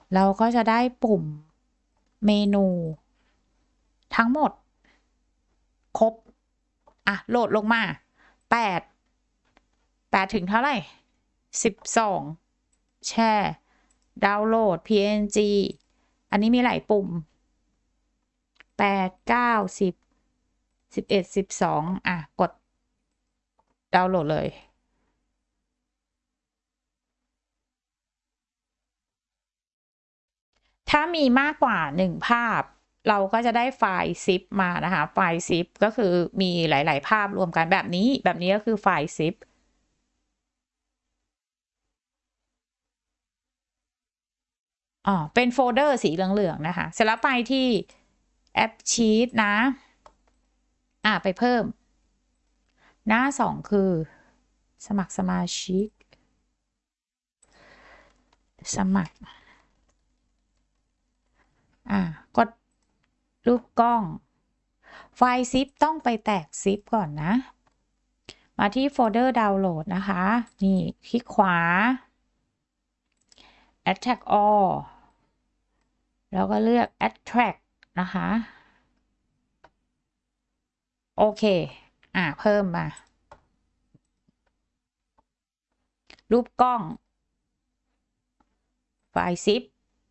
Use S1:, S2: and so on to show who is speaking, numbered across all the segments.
S1: เราก็จะได้ปุ่มเมนูทั้งหมดครบโหลดลงมา8ถึงเท่าไหร่12แช่ดาวน์โหลด PNG อันนี้มีหลายปุ่ม8 9 10 11 12กดดาวน์โหลดเลยถ้ามีมากกว่า1ภาพเราก็จะได้ไฟล์ zip มานะคะไฟล์ zip ก็คือมีหลายๆภาพรวมกันแบบนี้ก็คือไฟล์ zip เป็นโฟลเดอร์สีเหลืองๆนะคะเสร็จแล้วไปที่แอปชีตนะไปเพิ่มหน้า2คือสมัครสมาชิกสมัครกดรูปกล้องไฟล์ซิปต้องไปแตกซิปก่อนนะมาที่โฟลเดอร์ดาวน์โหลดนะคะนี่คลิกขวา Attract all แล้วก็เลือก Attract นะคะโอเคเพิ่มมารูปกล้องไฟล์ซิป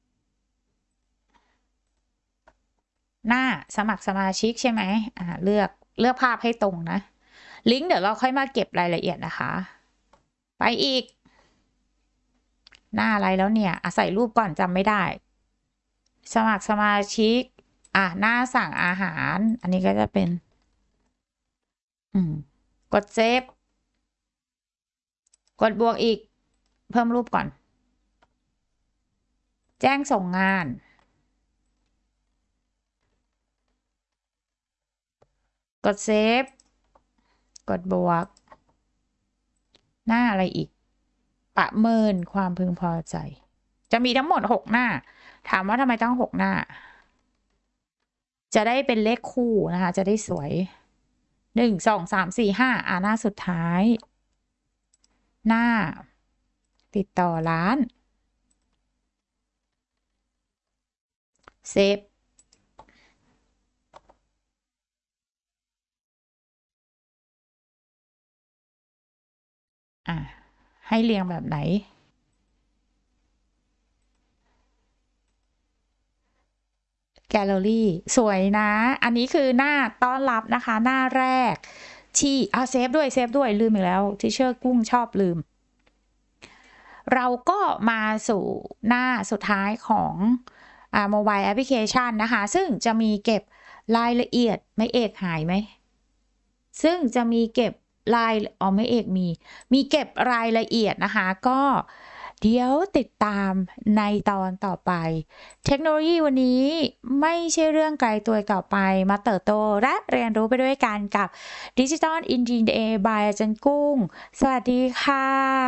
S1: หน้าสมัครสมาชิกใช่ไหมเลือกภาพให้ตรงนะลิงก์เดี๋ยวเราค่อยมาเก็บรายละเอียดนะคะไปอีกหน้าอะไรแล้วเนี่ยใส่รูปก่อนจำไม่ได้สมัครสมาชิกหน้าสั่งอาหารอันนี้ก็จะเป็นกดเซฟกดบวกอีกเพิ่มรูปก่อนแจ้งส่งงานกดเซฟกดบวกหน้าอะไรอีกประเมินความพึงพอใจจะมีทั้งหมด6หน้าถามว่าทำไมต้อง6หน้าจะได้เป็นเลขคู่นะคะจะได้สวย1 2 3 4 5หน้าสุดท้ายหน้าติดต่อร้านเซฟให้เรียงแบบไหนแกลเลอรี่สวยนะอันนี้คือหน้าต้อนรับนะคะหน้าแรกที่เซฟด้วยลืมอีกแล้วที่เชอร์กุ้งชอบลืมเราก็มาสู่หน้าสุดท้ายของโมบายแอปพลิเคชันนะคะซึ่งจะมีเก็บรายละเอียดไม่เอกหายไหมซึ่งจะมีเก็บไม่เอกมีเก็บรายละเอียดนะคะก็เดี๋ยวติดตามในตอนต่อไปเทคโนโลยีวันนี้ไม่ใช่เรื่องไกลตัวต่อไปมาเติบโตและเรียนรู้ไปด้วยกันกับ Digital Engineer by อาจารย์กุ้งสวัสดีค่ะ